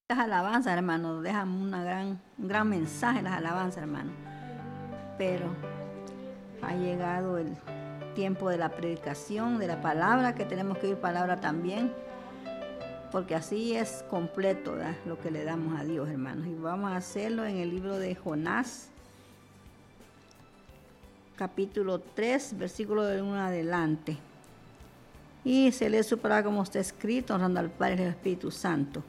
Las alabanzas, hermanos, dejan un gran mensaje las alabanzas, hermanos. Pero ha llegado el tiempo de la predicación, de la palabra, que tenemos que oír palabra también, porque así es completo, ¿verdad?, lo que le damos a Dios, hermanos. Y vamos a hacerlo en el libro de Jonás, capítulo 3, versículo del 1 adelante. Y se lee su palabra como está escrito, honrando al Padre y al Espíritu Santo.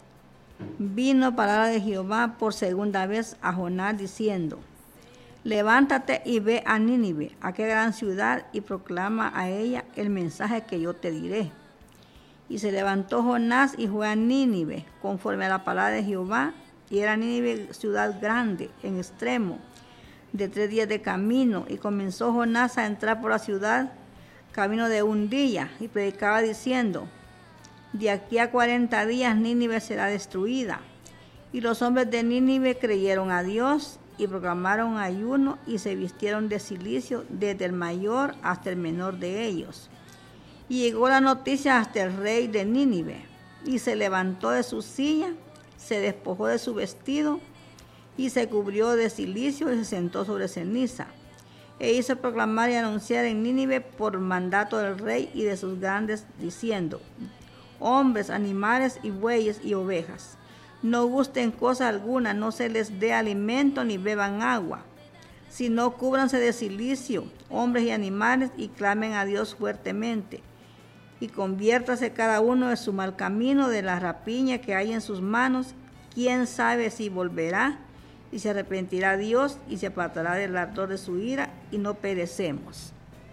Vino palabra de Jehová por segunda vez a Jonás diciendo: levántate y ve a Nínive, aquella gran ciudad, y proclama a ella el mensaje que yo te diré. Y se levantó Jonás y fue a Nínive, conforme a la palabra de Jehová, y era Nínive ciudad grande, en extremo, de 3 días de camino. Y comenzó Jonás a entrar por la ciudad, camino de un día, y predicaba diciendo: de aquí a 40 días Nínive será destruida. Y los hombres de Nínive creyeron a Dios y proclamaron ayuno y se vistieron de cilicio desde el mayor hasta el menor de ellos. Y llegó la noticia hasta el rey de Nínive, y se levantó de su silla, se despojó de su vestido y se cubrió de cilicio y se sentó sobre ceniza. E hizo proclamar y anunciar en Nínive por mandato del rey y de sus grandes, diciendo: hombres, animales y bueyes y ovejas, no gusten cosa alguna, no se les dé alimento ni beban agua, sino cúbranse de cilicio, hombres y animales, y clamen a Dios fuertemente. Y conviértase cada uno de su mal camino, de la rapiña que hay en sus manos. Quién sabe si volverá y se arrepentirá Dios y se apartará del ardor de su ira y no perecemos.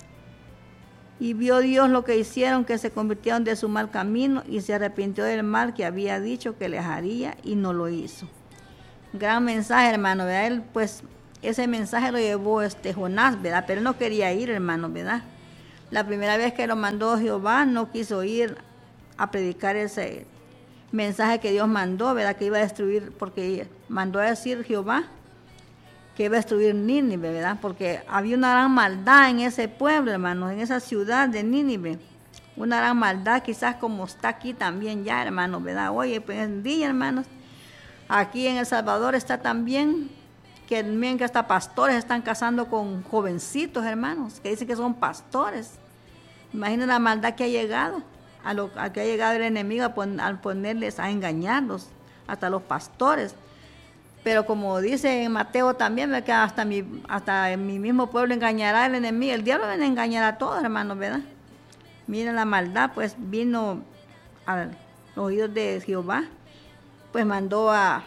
Y vio Dios lo que hicieron, que se convirtieron de su mal camino, y se arrepintió del mal que había dicho que les haría, y no lo hizo. Gran mensaje, hermano, ¿verdad? Él, pues, ese mensaje lo llevó Jonás, ¿verdad? Pero él no quería ir, hermano, ¿verdad? La primera vez que lo mandó Jehová, no quiso ir a predicar ese mensaje que Dios mandó, ¿verdad? Que iba a destruir, porque mandó a decir Jehová que iba a destruir Nínive, ¿verdad? Porque había una gran maldad en ese pueblo, hermanos, en esa ciudad de Nínive. Una gran maldad, quizás como está aquí también ya, hermanos, ¿verdad? Oye, pues en día, hermanos, aquí en El Salvador está también, que miren que hasta pastores están casando con jovencitos, hermanos, que dicen que son pastores. Imaginen la maldad que ha llegado, a que ha llegado el enemigo al ponerles a engañarlos, hasta los pastores. Pero como dice en Mateo también, que hasta en mi mismo pueblo engañará el enemigo. El diablo viene a engañar a todos, hermanos, ¿verdad? Miren la maldad, pues vino a los oídos de Jehová, pues mandó a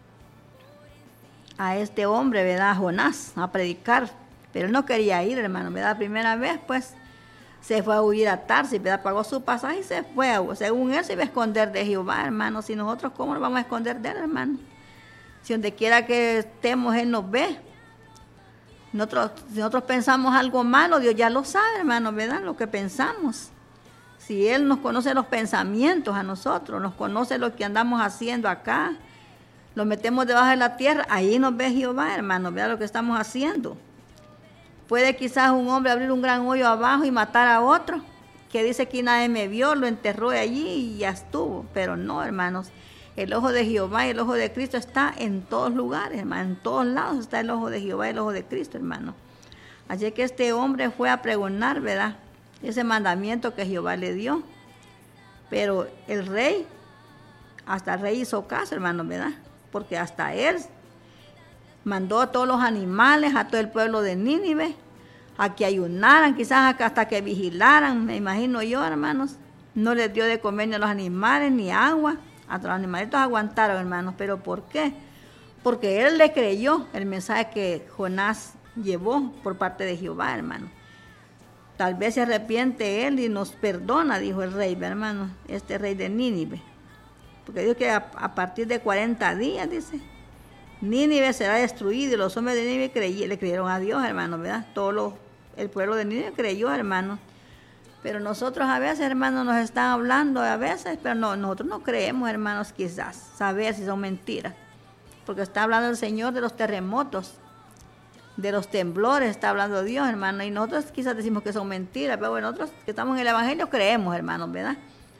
este hombre, ¿verdad?, a Jonás, a predicar. Pero él no quería ir, hermano, ¿verdad? La primera vez, pues, se fue a huir a Tarsis, ¿verdad? Pagó su pasaje y se fue. Según él, se iba a esconder de Jehová, hermano. Si nosotros, ¿cómo nos vamos a esconder de él, hermano? Si donde quiera que estemos, Él nos ve. Si nosotros pensamos algo malo, Dios ya lo sabe, hermano, ¿verdad? Lo que pensamos. Si Él nos conoce los pensamientos a nosotros, nos conoce lo que andamos haciendo acá, lo metemos debajo de la tierra, ahí nos ve Jehová, hermano, ¿verdad? Lo que estamos haciendo. Puede quizás un hombre abrir un gran hoyo abajo y matar a otro, que dice que nadie me vio, lo enterró allí y ya estuvo. Pero no, hermanos. El ojo de Jehová y el ojo de Cristo está en todos lugares, hermano. En todos lados está el ojo de Jehová y el ojo de Cristo, hermano. Así que este hombre fue a pregonar, ¿verdad?, ese mandamiento que Jehová le dio. Pero el rey, hasta el rey hizo caso, hermano, ¿verdad? Porque hasta él mandó a todos los animales, a todo el pueblo de Nínive, a que ayunaran, quizás hasta que vigilaran, me imagino yo, hermanos. No les dio de comer ni a los animales, ni agua. Hasta los animalitos aguantaron, hermanos. ¿Pero por qué? Porque él le creyó el mensaje que Jonás llevó por parte de Jehová, hermano. Tal vez se arrepiente él y nos perdona, dijo el rey, hermano, este rey de Nínive. Porque dijo que a partir de 40 días, dice, Nínive será destruido. Y los hombres de Nínive le creyeron a Dios, hermano, ¿verdad? El pueblo de Nínive creyó, hermano. Pero nosotros a veces, hermanos, nos están hablando a veces, pero no, nosotros no creemos, hermanos, quizás, saber si son mentiras. Porque está hablando el Señor de los terremotos, de los temblores, está hablando Dios, hermano. Y nosotros quizás decimos que son mentiras, pero bueno, nosotros que estamos en el Evangelio creemos, hermanos, ¿verdad?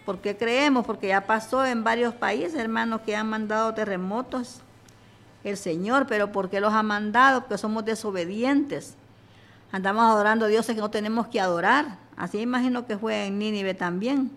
¿Por qué creemos? Porque ya pasó en varios países, hermanos, que han mandado terremotos el Señor, pero ¿por qué los ha mandado? Porque somos desobedientes. Andamos adorando a dioses que no tenemos que adorar. Así imagino que fue en Nínive también.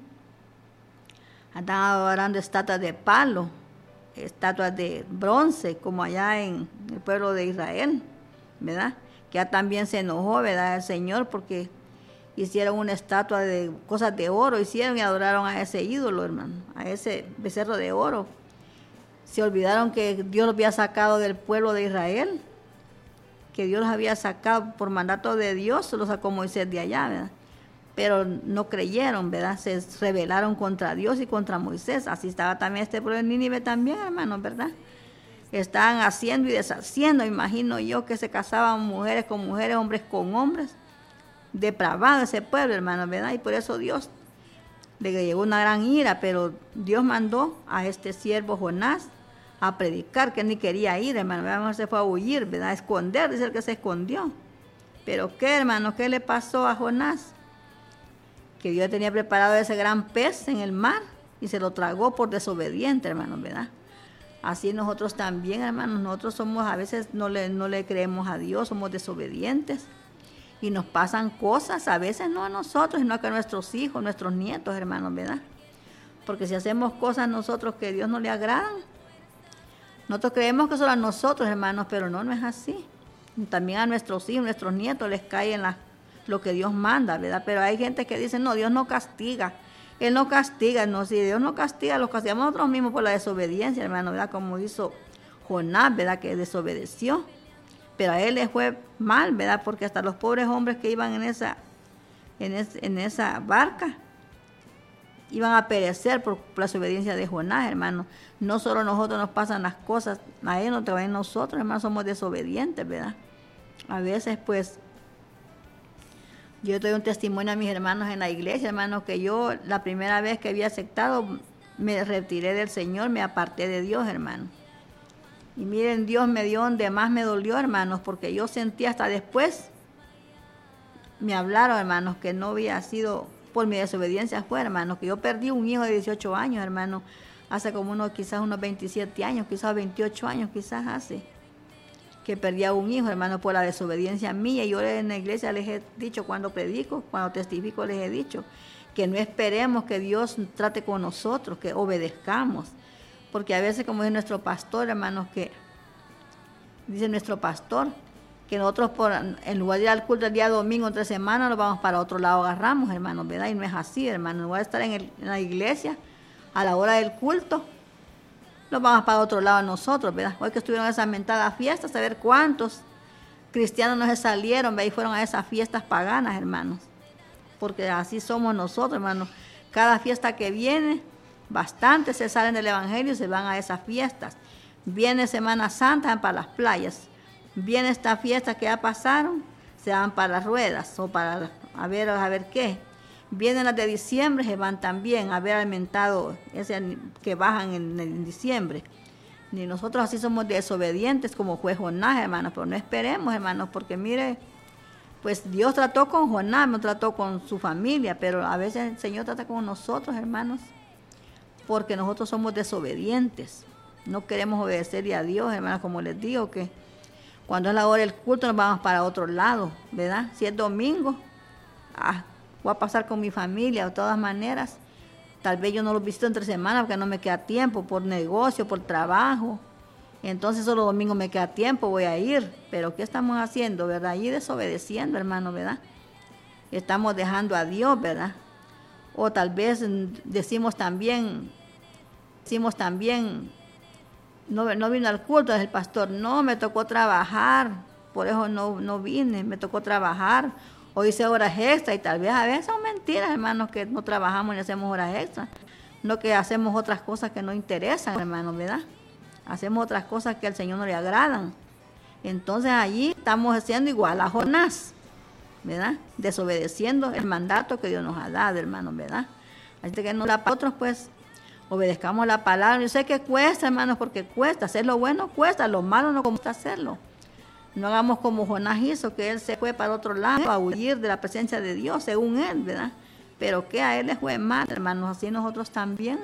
Andaban adorando estatuas de palo, estatuas de bronce, como allá en el pueblo de Israel, ¿verdad? Que ya también se enojó, ¿verdad? El Señor, porque hicieron una estatua de cosas de oro, hicieron y adoraron a ese ídolo, hermano, a ese becerro de oro. Se olvidaron que Dios los había sacado del pueblo de Israel, que Dios los había sacado por mandato de Dios, se los sacó Moisés de allá, ¿verdad? Pero no creyeron, ¿verdad? Se rebelaron contra Dios y contra Moisés. Así estaba también este pueblo de Nínive también, hermanos, ¿verdad? Estaban haciendo y deshaciendo, imagino yo, que se casaban mujeres con mujeres, hombres con hombres. Depravado ese pueblo, hermanos, ¿verdad? Y por eso Dios le llegó una gran ira, pero Dios mandó a este siervo Jonás a predicar, que ni quería ir, hermano, ¿verdad? Se fue a huir, ¿verdad? A esconder, dice el que se escondió. Pero ¿qué, hermano? ¿Qué le pasó a Jonás? Que Dios tenía preparado ese gran pez en el mar y se lo tragó por desobediente, hermanos, ¿verdad? Así nosotros también, hermanos, nosotros somos, a veces no le creemos a Dios, somos desobedientes y nos pasan cosas, a veces no a nosotros, sino a nuestros hijos, nuestros nietos, hermanos, ¿verdad? Porque si hacemos cosas nosotros que a Dios no le agradan, nosotros creemos que solo a nosotros, hermanos, pero no es así. También a nuestros hijos, nuestros nietos les cae en lo que Dios manda, ¿verdad? Pero hay gente que dice, no, Dios no castiga. Él no castiga, no, si Dios no castiga, los castigamos nosotros mismos por la desobediencia, hermano, ¿verdad? Como hizo Jonás, ¿verdad? Que desobedeció. Pero a él le fue mal, ¿verdad? Porque hasta los pobres hombres que iban en esa barca iban a perecer por la desobediencia de Jonás, hermano. No solo a nosotros nos pasan las cosas, a él no te vayan nosotros, hermano, somos desobedientes, ¿verdad? A veces, pues, yo doy un testimonio a mis hermanos en la iglesia, hermanos, que yo la primera vez que había aceptado, me retiré del Señor, me aparté de Dios, hermano. Y miren, Dios me dio donde más me dolió, hermanos, porque yo sentí hasta después, me hablaron, hermanos, que no había sido por mi desobediencia fue, hermanos, que yo perdí un hijo de 18 años, hermano, hace como quizás unos 27 años, quizás 28 años, quizás hace, que perdí a un hijo, hermano, por la desobediencia mía. Y yo en la iglesia les he dicho, cuando predico, cuando testifico, les he dicho que no esperemos que Dios trate con nosotros, que obedezcamos. Porque a veces, como dice nuestro pastor, hermanos, que dice nuestro pastor, que nosotros en lugar de ir al culto el día domingo, entre semanas, nos vamos para otro lado, agarramos, hermanos, ¿verdad? Y no es así, hermano. En lugar de estar en la iglesia, a la hora del culto, nos vamos para otro lado nosotros, ¿verdad? Hoy que estuvieron en esa mentada fiesta, saber cuántos cristianos no se salieron, ¿verdad? Y fueron a esas fiestas paganas, hermanos. Porque así somos nosotros, hermanos. Cada fiesta que viene, bastantes se salen del evangelio y se van a esas fiestas. Viene Semana Santa, van para las playas. Viene esta fiesta que ya pasaron, se van para las ruedas o para a ver qué. Vienen las de diciembre, se van también a ver alimentado ese que bajan en diciembre. Ni nosotros así somos desobedientes como fue Jonás, hermanos, pero no esperemos, hermanos, porque mire, pues Dios trató con Jonás, no trató con su familia, pero a veces el Señor trata con nosotros, hermanos, porque nosotros somos desobedientes. No queremos obedecerle a Dios, hermanos, como les digo, que cuando es la hora del culto nos vamos para otro lado, ¿verdad? Si es domingo, voy a pasar con mi familia, de todas maneras. Tal vez yo no lo visito entre semanas porque no me queda tiempo, por negocio, por trabajo. Entonces solo domingo me queda tiempo, voy a ir. Pero ¿qué estamos haciendo, verdad? Allí desobedeciendo, hermano, ¿verdad? Estamos dejando a Dios, ¿verdad? O tal vez decimos también, no vino al culto, es el pastor, no, me tocó trabajar, por eso no vine, me tocó trabajar. O hice horas extras y tal vez a veces son mentiras, hermanos, que no trabajamos ni hacemos horas extras. No que hacemos otras cosas que no interesan, hermanos, ¿verdad? Hacemos otras cosas que al Señor no le agradan. Entonces allí estamos haciendo igual a Jonás, ¿verdad? Desobedeciendo el mandato que Dios nos ha dado, hermanos, ¿verdad? Así que nosotros pues obedezcamos la palabra. Yo sé que cuesta, hermanos, porque cuesta. Hacer lo bueno cuesta, lo malo no cuesta hacerlo. No hagamos como Jonás hizo, que él se fue para otro lado a huir de la presencia de Dios, según él, ¿verdad? pero que a él le fue mal, hermanos, así nosotros también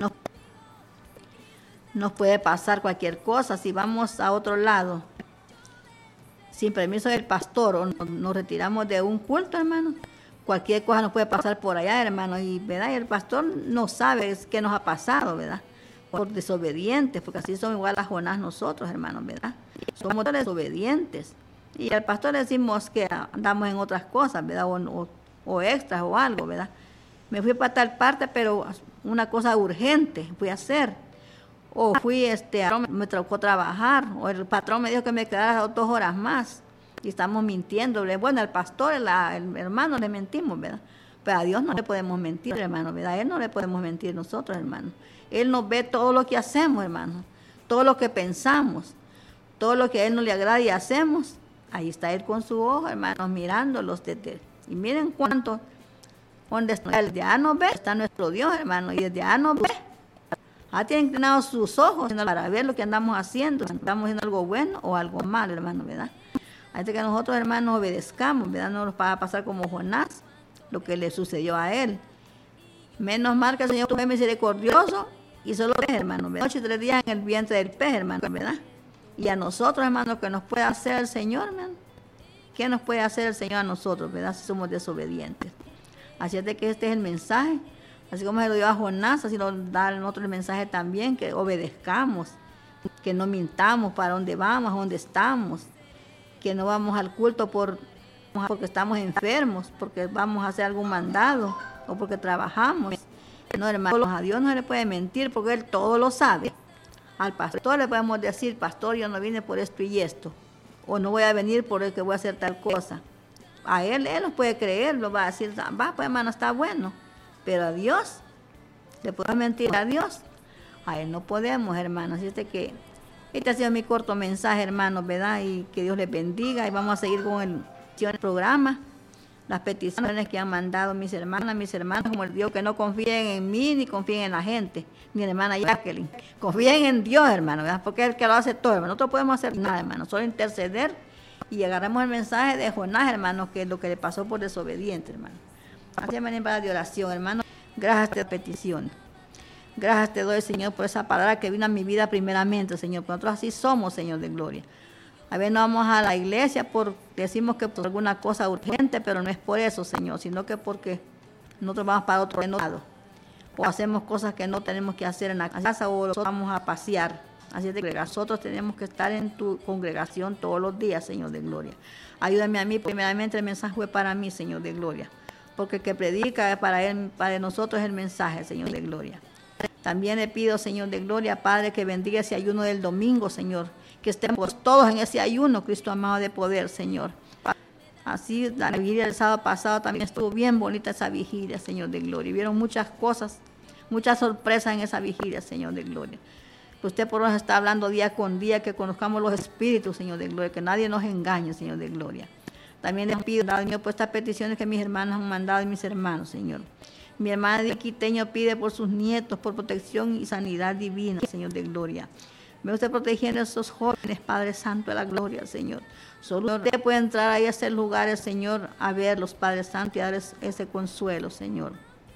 nos puede pasar cualquier cosa. Si vamos a otro lado, sin permiso del pastor, o nos retiramos de un culto, hermano, cualquier cosa nos puede pasar por allá, hermano, y, ¿verdad? Y el pastor no sabe qué nos ha pasado, ¿verdad? Por desobedientes, porque así somos igual a Jonás nosotros, hermanos, ¿verdad? Somos desobedientes. Y al pastor le decimos que andamos en otras cosas, ¿verdad? O extras o algo, ¿verdad? Me fui para tal parte, pero una cosa urgente fui a hacer. O fui, me tocó trabajar, o el patrón me dijo que me quedara 2 horas más. Y estamos mintiéndole. Bueno, al pastor, el hermano, le mentimos, ¿verdad? Pero a Dios no le podemos mentir, hermano, ¿verdad? A Él no le podemos mentir nosotros, hermano. Él nos ve todo lo que hacemos, hermano. Todo lo que pensamos. Todo lo que a Él no le agrada y hacemos. Ahí está Él con su ojo, hermanos, mirándolos desde. Y miren cuánto, donde está, desde allá nos ve, está nuestro Dios, hermano, y desde allá nos ve. Tiene inclinados sus ojos para ver lo que andamos haciendo, si estamos haciendo algo bueno o algo malo, hermano, ¿verdad? Así que nosotros, hermanos, obedezcamos, ¿verdad? No nos va a pasar como Jonás, lo que le sucedió a él. Menos mal que el Señor fue misericordioso y solo pez, hermano, ¿verdad? 8 y 3 días en el vientre del pez, hermano, ¿verdad? Y a nosotros, hermano, ¿qué nos puede hacer el Señor, hermano? ¿Qué nos puede hacer el Señor a nosotros, verdad? Si somos desobedientes. Así es de que este es el mensaje. Así como se lo dio a Jonás, así nos da nosotros el mensaje también, que obedezcamos, que no mintamos para dónde vamos, a dónde estamos, que no vamos al culto porque estamos enfermos, porque vamos a hacer algún mandado o porque trabajamos. No, hermanos, a Dios no le puede mentir porque Él todo lo sabe. Al pastor le podemos decir, pastor, yo no vine por esto y esto, o no voy a venir porque voy a hacer tal cosa. A Él nos puede creer, lo va a decir, va, pues hermano, está bueno. Pero a Dios, ¿le podemos mentir a Dios? A Él no podemos, hermanos. Así es de que este ha sido mi corto mensaje, hermanos, ¿verdad? Y que Dios les bendiga. Y vamos a seguir con el programa. Las peticiones que han mandado mis hermanos, como les digo, que no confíen en mí ni confíen en la gente, ni en la hermana Jacqueline. Confíen en Dios, hermano, ¿verdad? Porque es el que lo hace todo, hermano. Nosotros no podemos hacer nada, hermano. Solo interceder y agarramos el mensaje de Jonás, hermano, que es lo que le pasó por desobediente, hermano. Gracias, manera de oración, hermano. Gracias por petición. Gracias te doy, Señor, por esa palabra que vino a mi vida primeramente, Señor. Porque nosotros así somos, Señor de gloria. A veces no vamos a la iglesia decimos que por alguna cosa urgente, pero no es por eso, Señor, sino que porque nosotros vamos para otro lado. O hacemos cosas que no tenemos que hacer en la casa o nosotros vamos a pasear. Así es que nosotros tenemos que estar en tu congregación todos los días, Señor de gloria. Ayúdame a mí, primeramente el mensaje fue para mí, Señor de gloria. Porque el que predica para él, para nosotros es el mensaje, Señor de gloria. También le pido, Señor de gloria, Padre, que bendiga ese ayuno del domingo, Señor. Que estemos todos en ese ayuno, Cristo amado de poder, Señor. Así, la vigilia del sábado pasado también estuvo bien bonita esa vigilia, Señor de gloria. Vieron muchas cosas, muchas sorpresas en esa vigilia, Señor de gloria. Usted por nos está hablando día con día, que conozcamos los espíritus, Señor de gloria, que nadie nos engañe, Señor de gloria. También les pido, Señor, por estas peticiones que mis hermanos han mandado y mis hermanos, Señor. Mi hermana de Quiteño pide por sus nietos, por protección y sanidad divina, Señor de gloria. Me gusta protegiendo a esos jóvenes, Padre Santo de la gloria, Señor. Solo usted puede entrar ahí a esos lugares, Señor, a verlos, Padre Santo, y darles ese consuelo, Señor.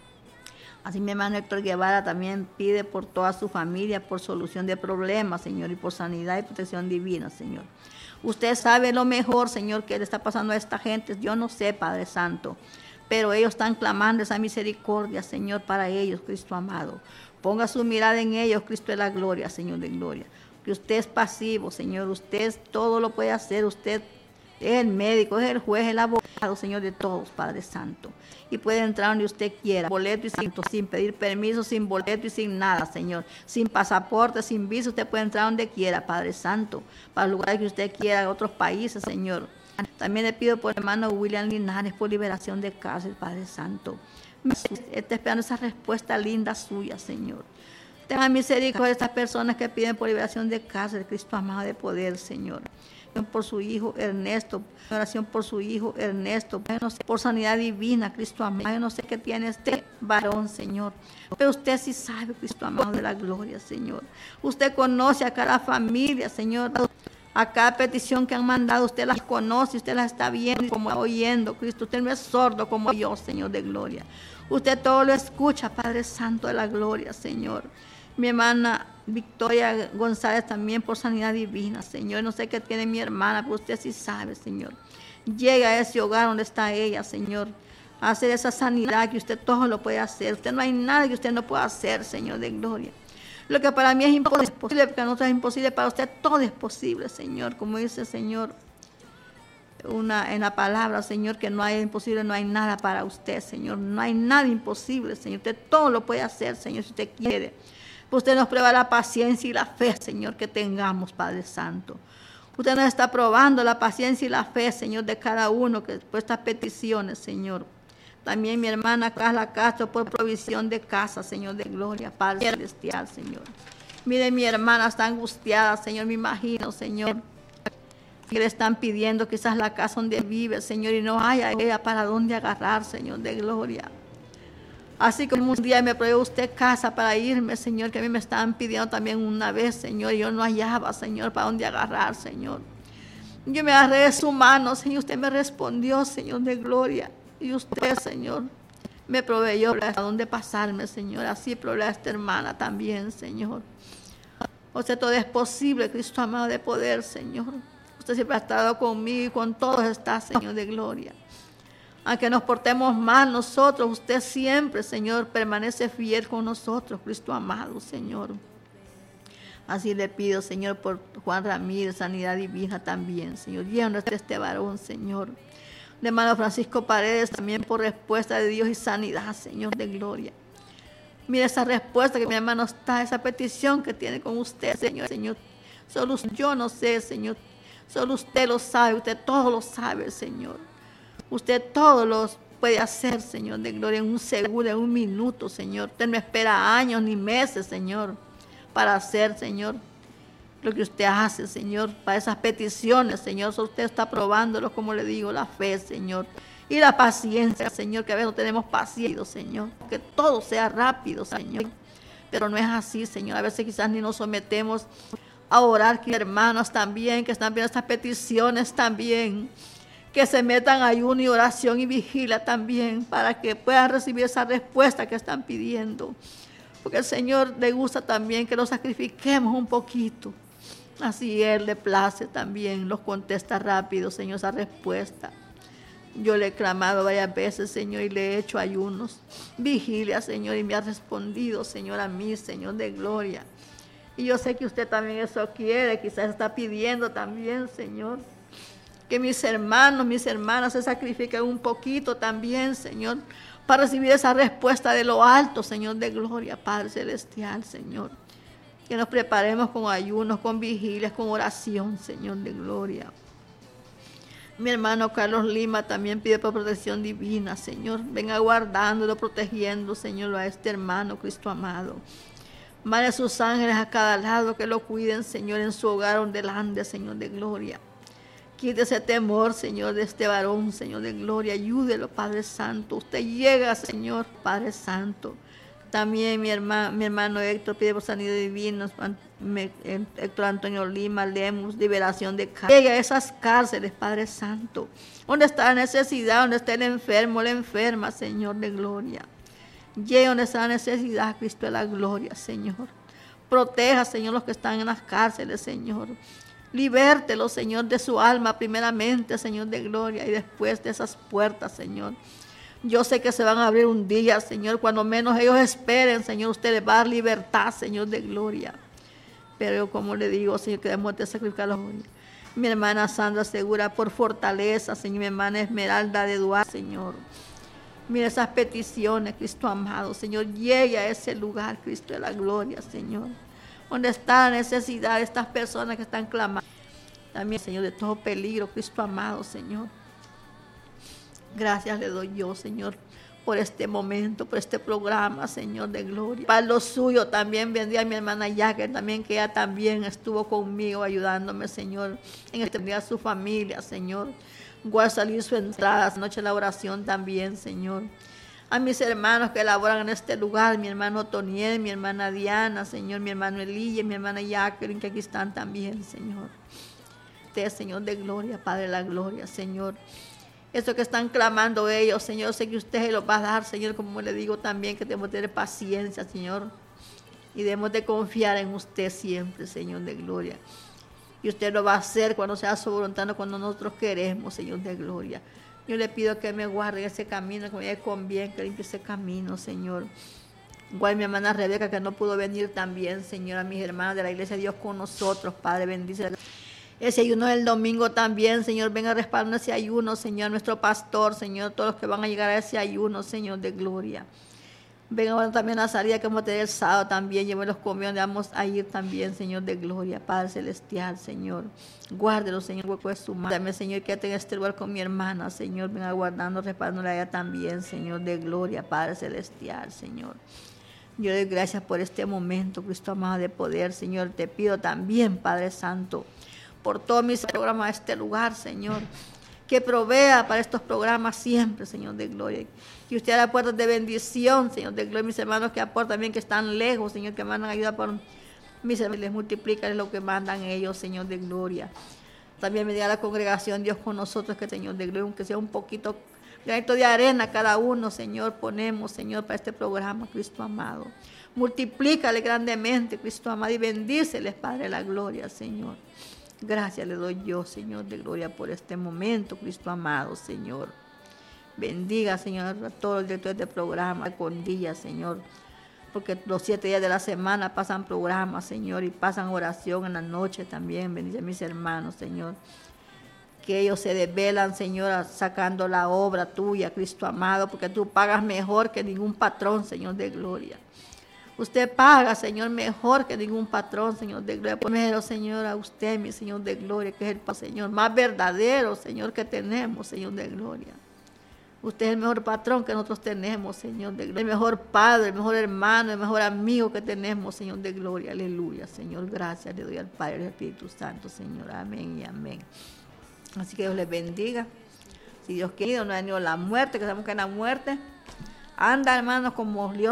Así mi hermano Héctor Guevara también pide por toda su familia, por solución de problemas, Señor, y por sanidad y protección divina, Señor. Usted sabe lo mejor, Señor, que le está pasando a esta gente. Yo no sé, Padre Santo, pero ellos están clamando esa misericordia, Señor, para ellos, Cristo amado. Ponga su mirada en ellos, Cristo de la gloria, Señor de gloria. Que usted es pasivo, Señor, usted todo lo puede hacer, usted es el médico, es el juez, el abogado, Señor, de todos, Padre Santo. Y puede entrar donde usted quiera, boleto y sin pedir permiso, sin boleto y sin nada, Señor. Sin pasaporte, sin visa, usted puede entrar donde quiera, Padre Santo. Para lugares que usted quiera, otros países, Señor. También le pido por el hermano William Linares, por liberación de cárcel, Padre Santo. Está esperando esa respuesta linda suya, Señor. Tenga misericordia de estas personas que piden por liberación de cárcel, Cristo amado de poder, Señor. Por su hijo Ernesto, oración por su hijo Ernesto, por sanidad divina, Cristo amado. Yo no sé qué tiene este varón, Señor, pero usted sí sabe, Cristo amado de la gloria, Señor. Usted conoce a cada familia, Señor. A cada petición que han mandado, usted las conoce, usted las está viendo, como oyendo, Cristo. Usted no es sordo como yo, Señor de gloria. Usted todo lo escucha, Padre Santo de la gloria, Señor. Mi hermana Victoria González también por sanidad divina, Señor. No sé qué tiene mi hermana, pero usted sí sabe, Señor. Llega a ese hogar donde está ella, Señor. A hacer esa sanidad que usted todo lo puede hacer. Usted no hay nada que usted no pueda hacer, Señor de gloria. Lo que para mí es imposible, porque para nosotros es imposible, para usted todo es posible, Señor. Como dice el Señor en la palabra, Señor, que no hay imposible, no hay nada para usted, Señor. No hay nada imposible, Señor. Usted todo lo puede hacer, Señor, si usted quiere. Usted nos prueba la paciencia y la fe, Señor, que tengamos, Padre Santo. Usted nos está probando la paciencia y la fe, Señor, de cada uno que por estas peticiones, Señor. También mi hermana Carla Castro por provisión de casa, Señor de gloria, Padre celestial, Señor. Mire, mi hermana está angustiada, Señor, me imagino, Señor, que le están pidiendo quizás la casa donde vive, Señor, y no haya ella para dónde agarrar, Señor de gloria. Así como un día me proveyó usted casa para irme, Señor, que a mí me estaban pidiendo también una vez, Señor, y yo no hallaba, Señor, para dónde agarrar, Señor. Yo me agarré de su mano, Señor, usted me respondió, Señor de gloria. Y usted, Señor, me proveyó a dónde pasarme, Señor. Así proveyó a esta hermana también, Señor. O sea, todo es posible, Cristo amado, de poder, Señor. Usted siempre ha estado conmigo y con todos está, Señor, de gloria. Aunque nos portemos mal nosotros, usted siempre, Señor, permanece fiel con nosotros, Cristo amado, Señor. Así le pido, Señor, por Juan Ramírez, sanidad divina también, Señor. Llévanos de este varón, Señor. De hermano Francisco Paredes, también por respuesta de Dios y sanidad, Señor de gloria. Mira esa respuesta que mi hermano está, esa petición que tiene con usted, Señor. Señor, solo yo no sé, Señor. Solo usted lo sabe, usted todo lo sabe, Señor. Usted todo lo puede hacer, Señor de gloria, en un segundo, en un minuto, Señor. Usted no espera años ni meses, Señor, para hacer, Señor, lo que usted hace, Señor, para esas peticiones, Señor. So usted está probándolo, como le digo, la fe, Señor. Y la paciencia, Señor, que a veces no tenemos paciencia, Señor. Que todo sea rápido, Señor. Pero no es así, Señor. A veces quizás ni nos sometemos a orar, que hermanos también, que están viendo estas peticiones también, que se metan ayuno y oración y vigilia también, para que puedan recibir esa respuesta que están pidiendo. Porque el Señor le gusta también que lo sacrifiquemos un poquito. Así Él le place también, los contesta rápido, Señor, esa respuesta. Yo le he clamado varias veces, Señor, y le he hecho ayunos, vigilia, Señor, y me ha respondido, Señor, a mí, Señor de gloria. Y yo sé que usted también eso quiere, quizás está pidiendo también, Señor, que mis hermanos, mis hermanas se sacrifiquen un poquito también, Señor, para recibir esa respuesta de lo alto, Señor de gloria, Padre celestial, Señor. Que nos preparemos con ayunos, con vigilias, con oración, Señor de gloria. Mi hermano Carlos Lima también pide por protección divina, Señor. Venga guardándolo, protegiendo, Señor, a este hermano, Cristo amado. Mande sus ángeles a cada lado, que lo cuiden, Señor, en su hogar donde él ande, Señor de gloria. Quite ese temor, Señor, de este varón, Señor de gloria. Ayúdelo, Padre Santo. Usted llega, Señor, Padre Santo. También mi hermano Héctor pide por sanidad divina. Héctor Antonio Lima, Lemus, liberación de cárcel. Llega a esas cárceles, Padre Santo. Donde está la necesidad, donde está el enfermo, la enferma, Señor de gloria. Llega donde está la necesidad, Cristo de la gloria, Señor. Proteja, Señor, los que están en las cárceles, Señor. Libértelo, Señor, de su alma primeramente, Señor de gloria, y después de esas puertas, Señor. Yo sé que se van a abrir un día, Señor, cuando menos ellos esperen, Señor, usted les va a dar libertad, Señor de gloria. Pero yo, como le digo, Señor, que debemos de sacrificar la gloria. Mi hermana Sandra Segura por fortaleza, Señor, mi hermana Esmeralda de Duarte, Señor. Mira esas peticiones, Cristo amado, Señor, llegue a ese lugar, Cristo de la gloria, Señor. Donde está la necesidad de estas personas que están clamando. También, Señor, de todo peligro, Cristo amado, Señor. Gracias le doy yo, Señor, por este momento, por este programa, Señor de gloria. Para lo suyo también vendría a mi hermana Jacqueline, también que ella también estuvo conmigo ayudándome, Señor, en extender a su familia, Señor. Guarda salir su entrada, esta noche la oración también, Señor. A mis hermanos que laboran en este lugar, mi hermano Toniel, mi hermana Diana, Señor, mi hermano Elías, mi hermana Jacqueline, que aquí están también, Señor. usted, Señor de gloria, Padre de la gloria, Señor. Eso que están clamando ellos, Señor, sé que usted se los va a dar, Señor, como le digo también, que debemos tener paciencia, Señor. Y debemos de confiar en usted siempre, Señor de gloria. Y usted lo va a hacer cuando sea su voluntad, cuando nosotros queremos, Señor de gloria. Yo le pido que me guarde ese camino, que me lleve con bien, que limpie ese camino, Señor. Guarde a mi hermana Rebeca, que no pudo venir también, Señor, a mis hermanos de la iglesia, Dios con nosotros, Padre, bendice. Ese ayuno del domingo también, Señor, venga a respaldar ese ayuno, Señor, nuestro pastor, Señor, todos los que van a llegar a ese ayuno, Señor, de gloria. Venga también a salida que vamos a tener el sábado también, llévelos conmigo, donde vamos a ir también, Señor de gloria, Padre celestial, Señor. Guárdelo, Señor, hueco de su mano. Dame, Señor, que tenga este lugar con mi hermana, Señor, venga guardando, respaldándola a ella también, Señor de gloria, Padre celestial, Señor. Yo doy gracias por este momento, Cristo amado, de poder, Señor. Te pido también, Padre Santo, por todos mis programas de este lugar, Señor, que provea para estos programas siempre, Señor de gloria. Que usted abra puertas de bendición, Señor de gloria. Mis hermanos que aportan también, que están lejos, Señor, que mandan ayuda por mis hermanos, les multiplican lo que mandan ellos, Señor de gloria. También me diga la congregación, Dios con nosotros, que Señor de gloria, aunque sea un poquito, granito de arena cada uno, Señor, ponemos, Señor, para este programa, Cristo amado. Multiplícale grandemente, Cristo amado, y bendíceles, Padre de la gloria, Señor. Gracias le doy yo, Señor de gloria, por este momento, Cristo amado, Señor. Bendiga, Señor, a todos los directores de programa, con día, Señor, porque los 7 días de la semana pasan programas, Señor, y pasan oración en la noche también. Bendice a mis hermanos, Señor, que ellos se desvelan, Señor, sacando la obra tuya, Cristo amado, porque tú pagas mejor que ningún patrón, Señor de gloria. Usted paga, Señor, mejor que ningún patrón, Señor de gloria. Primero, Señor, a usted, mi Señor de gloria, que es el Señor más verdadero, Señor, que tenemos, Señor de gloria. Usted es el mejor patrón que nosotros tenemos, Señor de gloria. El mejor padre, el mejor hermano, el mejor amigo que tenemos, Señor de gloria. Aleluya, Señor. Gracias le doy al Padre y al Espíritu Santo, Señor. Amén y amén. Así que Dios les bendiga. Si Dios quiere, no ha venido la muerte, que sabemos que es la muerte. Anda, hermanos, como Dios.